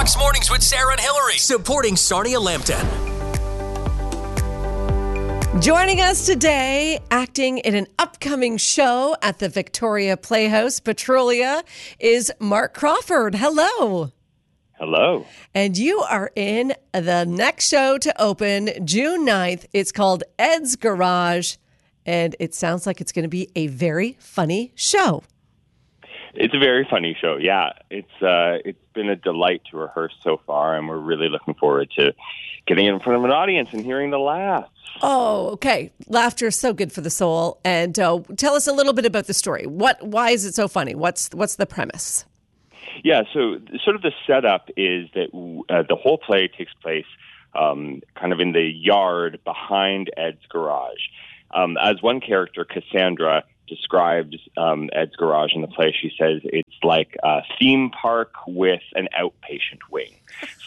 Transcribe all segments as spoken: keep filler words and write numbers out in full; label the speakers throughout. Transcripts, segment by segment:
Speaker 1: Fox Mornings with Sarah and Hillary, supporting Sarnia Lambton.
Speaker 2: Joining us today, acting in an upcoming show at the Victoria Playhouse, Petrolia, is Mark Crawford. Hello.
Speaker 3: Hello.
Speaker 2: And you are in the next show to open June ninth. It's called Ed's Garage, and it sounds like it's going to be a very funny show.
Speaker 3: It's a very funny show, yeah. It's uh, it's been a delight to rehearse so far, and we're really looking forward to getting it in front of an audience and hearing the laughs.
Speaker 2: Oh, okay. Laughter is so good for the soul. And uh, tell us a little bit about the story. What? Why is it so funny? What's what's the premise?
Speaker 3: Yeah, so sort of the setup is that uh, the whole play takes place um, kind of in the yard behind Ed's garage. Um, as one character, Cassandra, describes um, Ed's garage in the play, she says it's like a theme park with an outpatient wing.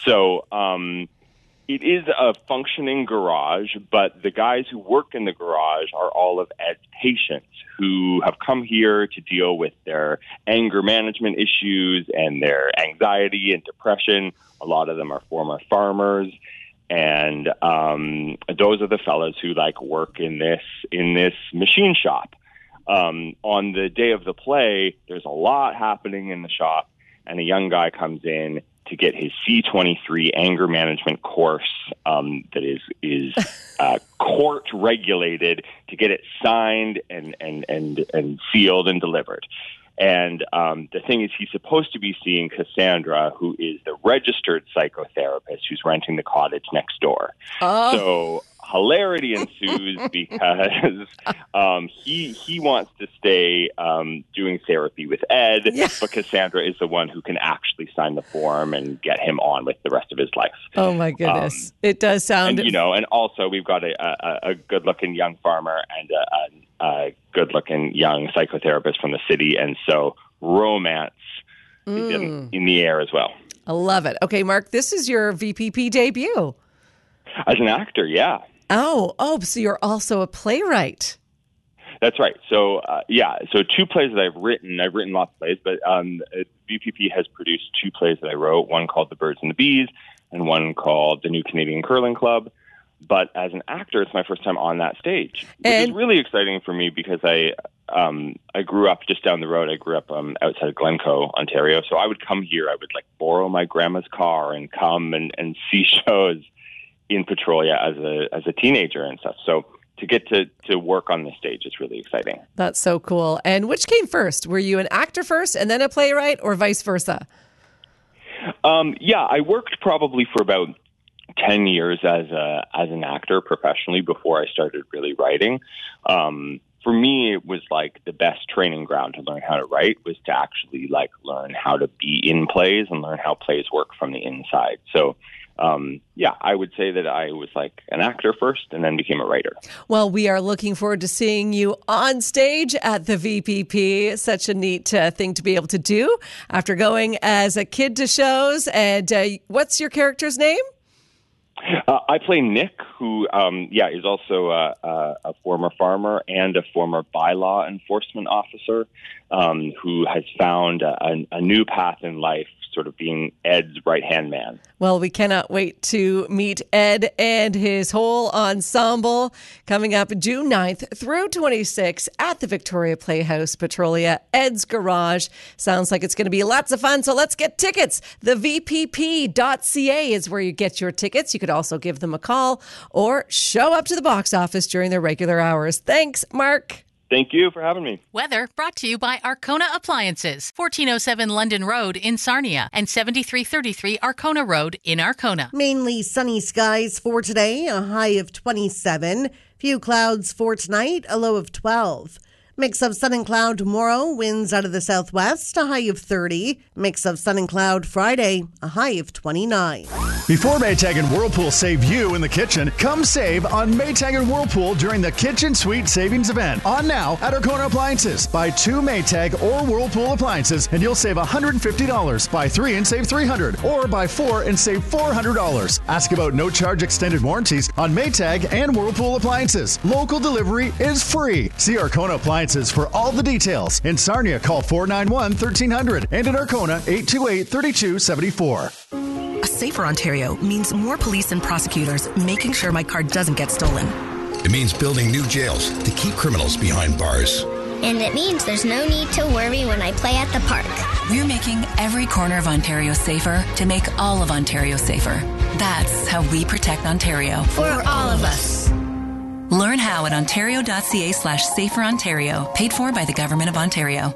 Speaker 3: So um, it is a functioning garage, but the guys who work in the garage are all of Ed's patients who have come here to deal with their anger management issues and their anxiety and depression. A lot of them are former farmers. And um, those are the fellas who like work in this in this machine shop. Um, on the day of the play, there's a lot happening in the shop, and a young guy comes in to get his C twenty-three anger management course um, that is is uh, court regulated to get it signed and and and and sealed and delivered. And um, the thing is, he's supposed to be seeing Cassandra, who is the registered psychotherapist who's renting the cottage next door.
Speaker 2: Oh.
Speaker 3: So hilarity ensues because um, he he wants to stay um, doing therapy with Ed,
Speaker 2: yeah.
Speaker 3: but Cassandra is the one who can actually sign the form and get him on with the rest of his life.
Speaker 2: Oh my goodness! Um, it does sound,
Speaker 3: and, you know, and also we've got a, a, a good-looking young farmer and a, a a good-looking young psychotherapist from the city, and so romance mm. is in, in the air as well.
Speaker 2: I love it. Okay, Mark, this is your V P P debut.
Speaker 3: As an actor, yeah.
Speaker 2: Oh, oh, so you're also a playwright.
Speaker 3: That's right. So, uh, yeah, so two plays that I've written. I've written lots of plays, but um, V P P has produced two plays that I wrote, one called The Birds and the Bees and one called The New Canadian Curling Club. But as an actor, it's my first time on that stage, which and- is really exciting for me because I um, I grew up just down the road. I grew up um, outside of Glencoe, Ontario. So I would come here. I would like borrow my grandma's car and come and, and see shows in Petrolia as a as a teenager and stuff. So to get to, to work on the stage is really exciting.
Speaker 2: That's so cool. And which came first? Were you an actor first and then a playwright, or vice versa?
Speaker 3: Um, yeah, I worked probably for about ten years as a as an actor professionally before I started really writing. Um, for me, it was like the best training ground to learn how to write was to actually like learn how to be in plays and learn how plays work from the inside. So um, yeah, I would say that I was like an actor first and then became a writer.
Speaker 2: Well, we are looking forward to seeing you on stage at the V P P. Such a neat uh, thing to be able to do after going as a kid to shows. And uh, what's your character's name?
Speaker 3: Uh, I play Nick, who, um, yeah, is also a, a, a former farmer and a former bylaw enforcement officer um, who has found a, a new path in life, sort of being Ed's right-hand man.
Speaker 2: Well, we cannot wait to meet Ed and his whole ensemble coming up June ninth through twenty-sixth at the Victoria Playhouse, Petrolia. Ed's Garage. Sounds like it's going to be lots of fun, so let's get tickets. The V P P dot C A is where you get your tickets. You could also give them a call or show up to the box office during their regular hours. Thanks, Mark.
Speaker 3: Thank you for having me.
Speaker 4: Weather brought to you by Arkona Appliances, fourteen oh seven London Road in Sarnia and seventy-three thirty-three Arkona Road in Arkona.
Speaker 5: Mainly sunny skies for today, a high of twenty-seven. Few clouds for tonight, a low of twelve. Mix of sun and cloud tomorrow, winds out of the southwest, a high of thirty. Mix of sun and cloud Friday, a high of twenty-nine.
Speaker 6: Before Maytag and Whirlpool save you in the kitchen, come save on Maytag and Whirlpool during the Kitchen Suite Savings Event. On now at Arkona Appliances. Buy two Maytag or Whirlpool appliances and you'll save one hundred fifty dollars. Buy three and save three hundred dollars. Or buy four and save four hundred dollars. Ask about no-charge extended warranties on Maytag and Whirlpool appliances. Local delivery is free. See Arkona Appliances for all the details. In Sarnia, call four nine one, one three zero zero and in Arkona, eight two eight, three two seven four.
Speaker 7: A safer Ontario means more police and prosecutors making sure my car doesn't get stolen.
Speaker 8: It means building new jails to keep criminals behind bars.
Speaker 9: And it means there's no need to worry when I play at the park.
Speaker 10: We're making every corner of Ontario safer to make all of Ontario safer. That's how we protect Ontario.
Speaker 9: For all of us.
Speaker 10: Learn how at ontario.ca slash safer Ontario. Paid for by the Government of Ontario.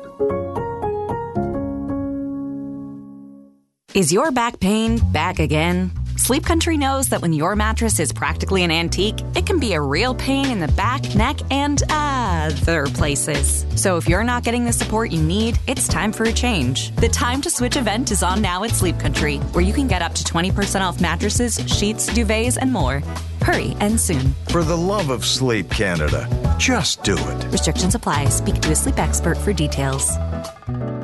Speaker 11: Is your back pain back again? Sleep Country knows that when your mattress is practically an antique, it can be a real pain in the back, neck, and other places. So if you're not getting the support you need, it's time for a change. The Time to Switch event is on now at Sleep Country, where you can get up to twenty percent off mattresses, sheets, duvets, and more. Hurry, and soon.
Speaker 12: For the love of sleep, Canada, just do it.
Speaker 11: Restrictions apply. Speak to a sleep expert for details.